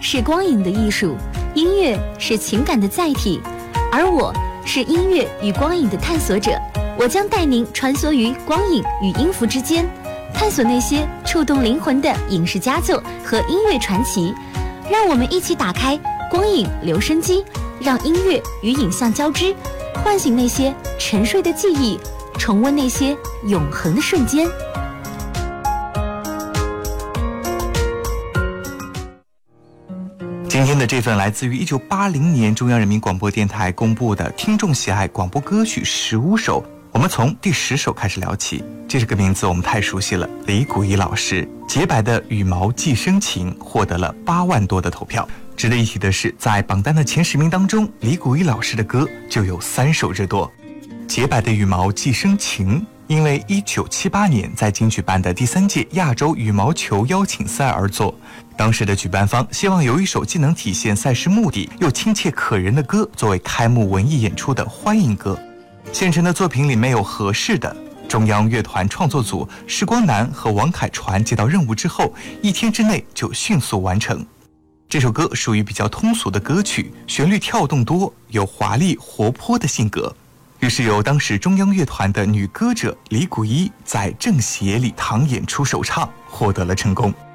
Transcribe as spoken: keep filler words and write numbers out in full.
是光影的艺术，音乐是情感的载体，而我是音乐与光影的探索者。我将带您穿梭于光影与音符之间，探索那些触动灵魂的影视佳作和音乐传奇。让我们一起打开光影留声机，让音乐与影像交织，唤醒那些沉睡的记忆，重温那些永恒的瞬间。 今天的这份来自于一九八零年中央人民广播电台公布的听众喜爱广播歌曲十五首，我们从第十首开始聊起。这是个名字我们太熟悉了，李谷一老师洁白的羽毛寄生情获得了八万多的投票。值得一提的是，在榜单的前十名当中，李谷一老师的歌就有三首之多。洁白的羽毛寄生情因为一九七八年在京举办的第三届亚洲羽毛球邀请赛而作，当时的举办方希望有一首既能体现赛事目的又亲切可人的歌作为开幕文艺演出的欢迎歌。现成的作品里没有合适的，中央乐团创作组施光南和王凯传接到任务之后，一天之内就迅速完成。这首歌属于比较通俗的歌曲，旋律跳动多，有华丽活泼的性格，于是由当时中央乐团的女歌者李谷一在政协礼堂演出首唱，获得了成功。